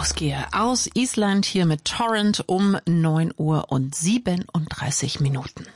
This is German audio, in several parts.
rausgehe. Aus Island hier mit Torrent um 9:37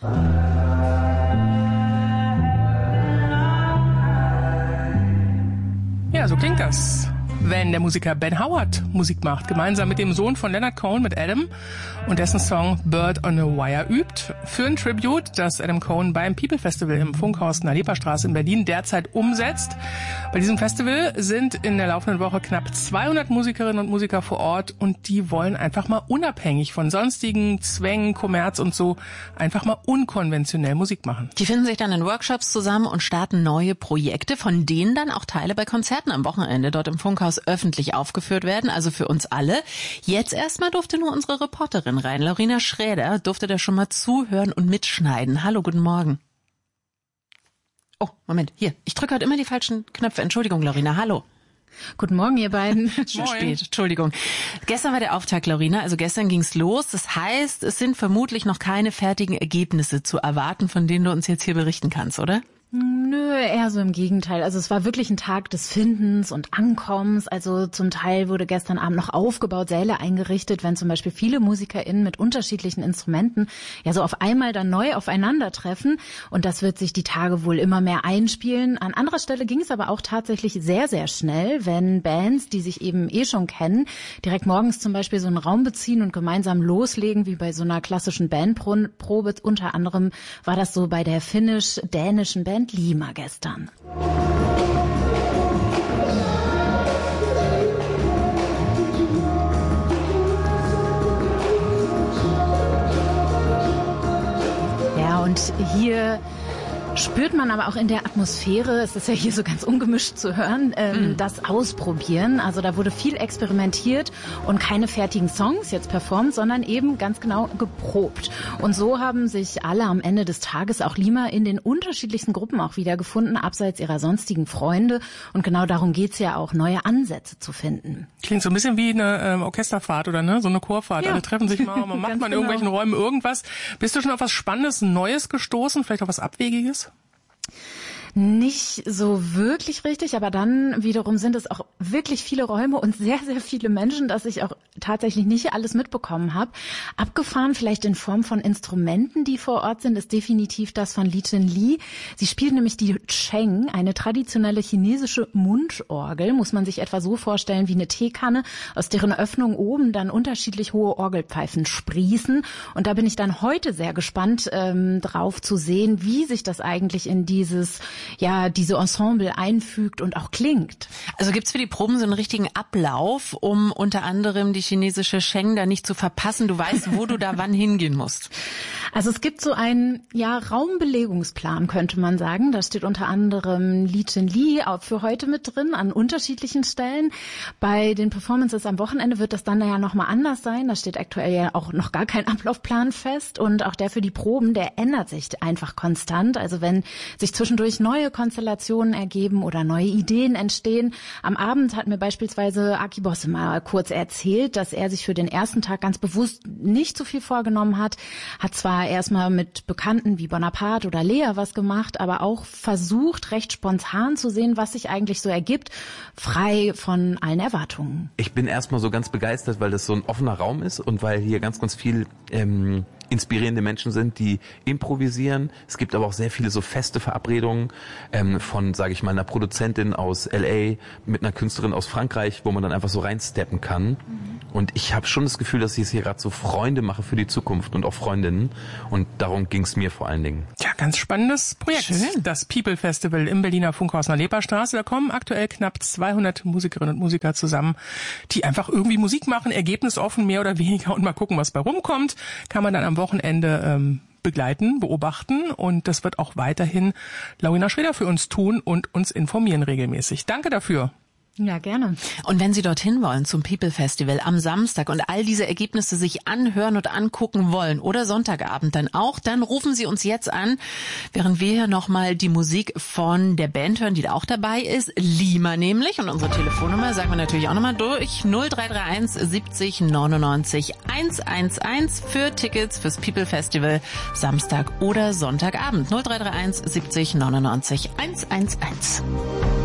Ja, so klingt das, wenn der Musiker Ben Howard Musik macht, gemeinsam mit dem Sohn von Leonard Cohen, mit Adam, und dessen Song Bird on a Wire übt, für ein Tribute, das Adam Cohen beim People Festival im Funkhaus in der Leperstraße in Berlin derzeit umsetzt. Bei diesem Festival sind in der laufenden Woche knapp 200 Musikerinnen und Musiker vor Ort und die wollen einfach mal unabhängig von sonstigen Zwängen, Kommerz und so einfach mal unkonventionell Musik machen. Die finden sich dann in Workshops zusammen und starten neue Projekte, von denen dann auch Teile bei Konzerten am Wochenende dort im Funkhaus öffentlich aufgeführt werden, also für uns alle. Jetzt erstmal durfte nur unsere Reporterin rein. Laurina Schräder durfte da schon mal zuhören und mitschneiden. Hallo, guten Morgen. Oh, Moment, hier. Ich drücke heute immer die falschen Knöpfe. Entschuldigung, Laurina, hallo. Guten Morgen, ihr beiden. Schon spät, Entschuldigung. Gestern war der Auftakt, Laurina, also gestern ging's los. Das heißt, es sind vermutlich noch keine fertigen Ergebnisse zu erwarten, von denen du uns jetzt hier berichten kannst, oder? Nö, eher so im Gegenteil. Also es war wirklich ein Tag des Findens und Ankommens. Also zum Teil wurde gestern Abend noch aufgebaut, Säle eingerichtet, wenn zum Beispiel viele MusikerInnen mit unterschiedlichen Instrumenten ja so auf einmal dann neu aufeinandertreffen. Und das wird sich die Tage wohl immer mehr einspielen. An anderer Stelle ging es aber auch tatsächlich sehr, sehr schnell, wenn Bands, die sich eben schon kennen, direkt morgens zum Beispiel so einen Raum beziehen und gemeinsam loslegen, wie bei so einer klassischen Bandprobe. Unter anderem war das so bei der finnisch-dänischen Band Lima gestern. Ja, und hier spürt man aber auch in der Atmosphäre, es ist ja hier so ganz ungemischt zu hören, das Ausprobieren. Also da wurde viel experimentiert und keine fertigen Songs jetzt performt, sondern eben ganz genau geprobt. Und so haben sich alle am Ende des Tages, auch Lima, in den unterschiedlichsten Gruppen auch wiedergefunden, abseits ihrer sonstigen Freunde. Und genau darum geht's ja auch, neue Ansätze zu finden. Klingt so ein bisschen wie eine Orchesterfahrt oder ne, so eine Chorfahrt. Ja. Alle treffen sich mal, man macht mal in irgendwelchen Räumen irgendwas. Bist du schon auf was Spannendes, Neues gestoßen, vielleicht auch was Abwegiges? Nicht so wirklich richtig, aber dann wiederum sind es auch wirklich viele Räume und sehr, sehr viele Menschen, dass ich auch tatsächlich nicht alles mitbekommen habe. Abgefahren vielleicht in Form von Instrumenten, die vor Ort sind, ist definitiv das von Li Chun-Li. Sie spielt nämlich die Cheng, eine traditionelle chinesische Mundorgel. Muss man sich etwa so vorstellen wie eine Teekanne, aus deren Öffnung oben dann unterschiedlich hohe Orgelpfeifen sprießen. Und da bin ich dann heute sehr gespannt drauf zu sehen, wie sich das eigentlich in diese Ensemble einfügt und auch klingt. Also gibt's für die Proben so einen richtigen Ablauf, um unter anderem die chinesische Sheng da nicht zu verpassen? Du weißt, wo du da wann hingehen musst. Also es gibt so einen Raumbelegungsplan, könnte man sagen. Da steht unter anderem Li Chun-Li für heute mit drin, an unterschiedlichen Stellen. Bei den Performances am Wochenende wird das dann ja nochmal anders sein. Da steht aktuell ja auch noch gar kein Ablaufplan fest. Und auch der für die Proben, der ändert sich einfach konstant. Also wenn sich zwischendurch neue Konstellationen ergeben oder neue Ideen entstehen. Am Abend hat mir beispielsweise Aki Bosse mal kurz erzählt, dass er sich für den ersten Tag ganz bewusst nicht so viel vorgenommen hat zwar erstmal mit Bekannten wie Bonaparte oder Lea was gemacht, aber auch versucht, recht spontan zu sehen, was sich eigentlich so ergibt, frei von allen Erwartungen. Ich bin erstmal so ganz begeistert, weil das so ein offener Raum ist und weil hier ganz, ganz viel inspirierende Menschen sind, die improvisieren. Es gibt aber auch sehr viele so feste Verabredungen von, sage ich mal, einer Produzentin aus L.A. mit einer Künstlerin aus Frankreich, wo man dann einfach so reinsteppen kann. Und ich habe schon das Gefühl, dass ich jetzt hier gerade so Freunde mache für die Zukunft und auch Freundinnen. Und darum ging es mir vor allen Dingen. Ja, ganz spannendes Projekt. Schön. Das People Festival im Berliner Funkhaus in der Leperstraße. Da kommen aktuell knapp 200 Musikerinnen und Musiker zusammen, die einfach irgendwie Musik machen, ergebnisoffen mehr oder weniger, und mal gucken, was bei rumkommt. Kann man dann am Wochenende begleiten, beobachten, und das wird auch weiterhin Laurina Schräder für uns tun und uns informieren regelmäßig. Danke dafür. Ja, gerne. Und wenn Sie dorthin wollen zum People Festival am Samstag und all diese Ergebnisse sich anhören und angucken wollen oder Sonntagabend dann auch, dann rufen Sie uns jetzt an, während wir hier nochmal die Musik von der Band hören, die da auch dabei ist, Lima nämlich. Und unsere Telefonnummer sagen wir natürlich auch nochmal durch, 0331 70 99 111 für Tickets fürs People Festival Samstag oder Sonntagabend. 0331 70 99 111.